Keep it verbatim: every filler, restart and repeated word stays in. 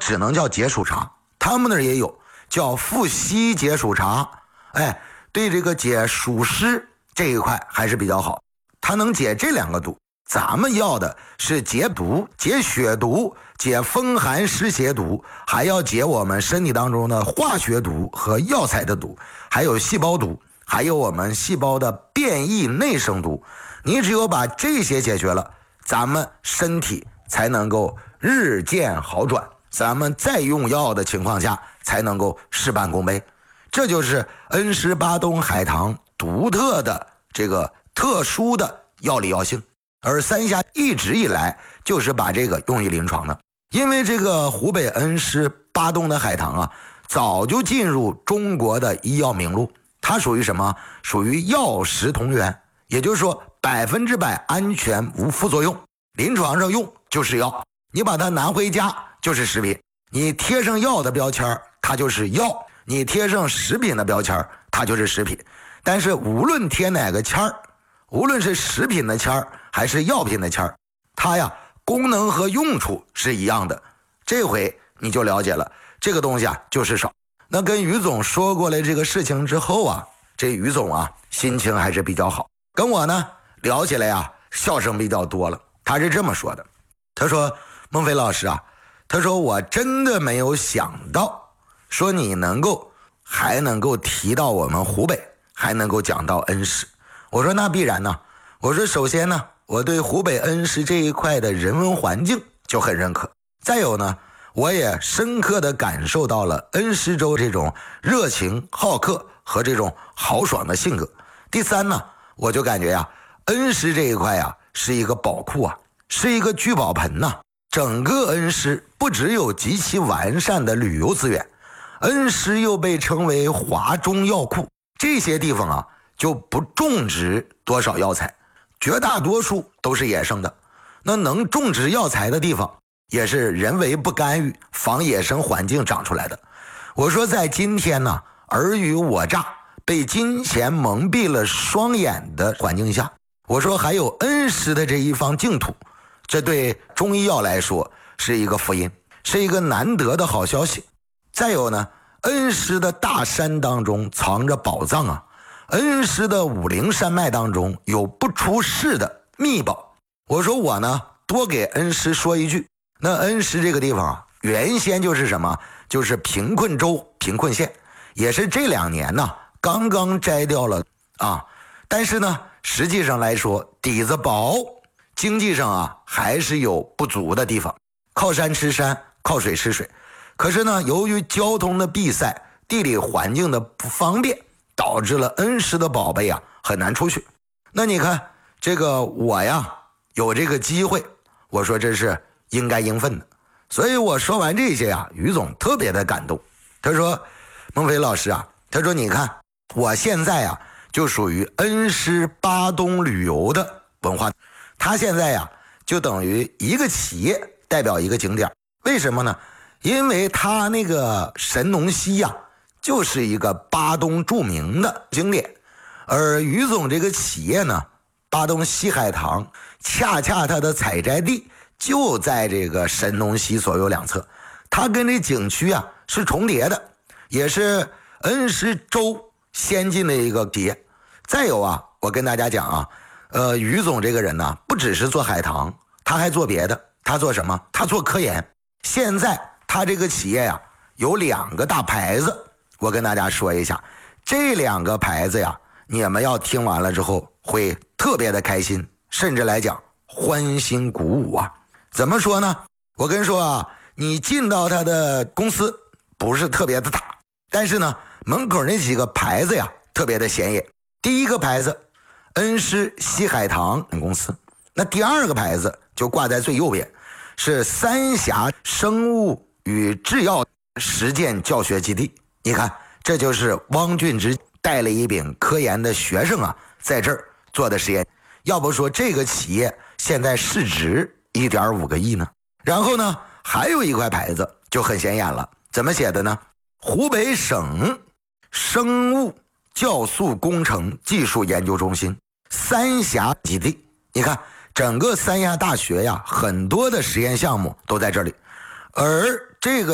只能叫解暑茶，他们那儿也有叫复硒解暑茶，哎，对这个解暑湿这一块还是比较好，它能解这两个毒。咱们要的是解毒、解血毒、解风寒湿邪毒，还要解我们身体当中的化学毒和药材的毒，还有细胞毒，还有我们细胞的变异内生毒。你只有把这些解决了，咱们身体才能够日渐好转，咱们再用药的情况下才能够事半功倍。这就是恩施巴东海棠独特的这个特殊的药理药性。而三峡一直以来就是把这个用于临床的，因为这个湖北恩施巴东的海棠啊，早就进入中国的医药名录，它属于什么？属于药食同源，也就是说百分之百安全无副作用，临床上用就是药，你把它拿回家就是食品，你贴上药的标签它就是药，你贴上食品的标签它就是食品。但是无论贴哪个签儿，无论是食品的签儿还是药品的签儿，它呀功能和用处是一样的。这回你就了解了，这个东西啊就是少。那跟于总说过了这个事情之后啊，这于总啊心情还是比较好，跟我呢聊起来呀笑声比较多了。他是这么说的，他说孟非老师啊，他说我真的没有想到说你能够还能够提到我们湖北，还能够讲到恩施。我说那必然呢，我说首先呢，我对湖北恩施这一块的人文环境就很认可，再有呢，我也深刻的感受到了恩施州这种热情好客和这种豪爽的性格。第三呢，我就感觉呀，恩施这一块呀是一个宝库啊，是一个聚宝盆呐、啊。整个恩施不只有极其完善的旅游资源，恩施又被称为华中药库，这些地方啊就不种植多少药材，绝大多数都是野生的。那能种植药材的地方也是人为不干预，防野生环境长出来的。我说在今天呢，尔虞我诈，被金钱蒙蔽了双眼的环境下，我说还有恩施的这一方净土，这对中医药来说是一个福音，是一个难得的好消息。再有呢，恩施的大山当中藏着宝藏啊，恩施的武陵山脉当中有不出世的秘宝。我说我呢多给恩施说一句，那恩施这个地方啊，原先就是什么，就是贫困州贫困县，也是这两年呢刚刚摘掉了啊，但是呢实际上来说底子薄，经济上啊还是有不足的地方，靠山吃山，靠水吃水。可是呢由于交通的闭塞，地理环境的不方便，导致了恩施的宝贝啊很难出去。那你看这个我呀有这个机会，我说这是应该应分的。所以我说完这些啊，于总特别的感动。他说孟非老师啊，他说你看我现在啊就属于恩施巴东旅游的文化，他现在呀就等于一个企业代表一个景点。为什么呢？因为他那个神农溪呀就是一个巴东著名的景点，而于总这个企业呢，巴东西海棠恰恰它的采摘地就在这个神农溪左右两侧，它跟这景区啊是重叠的，也是恩施州先进的一个企业。再有啊，我跟大家讲啊，呃，于总这个人呢，不只是做海棠，他还做别的。他做什么？他做科研。现在他这个企业呀、啊，有两个大牌子，我跟大家说一下，这两个牌子呀，你们要听完了之后会特别的开心，甚至来讲欢欣鼓舞啊。怎么说呢？我跟你说啊，你进到他的公司不是特别的大，但是呢，门口那几个牌子呀，特别的显眼。第一个牌子，恩施西海棠公司。那第二个牌子就挂在最右边，是三峡生物与制药实践教学基地。你看，这就是汪俊直带了一柄科研的学生啊，在这儿做的实验。要不说这个企业现在市值 一点五个亿呢。然后呢，还有一块牌子就很显眼了，怎么写的呢？湖北省生物酵素工程技术研究中心三峡基地。你看整个三峡大学呀，很多的实验项目都在这里，而这个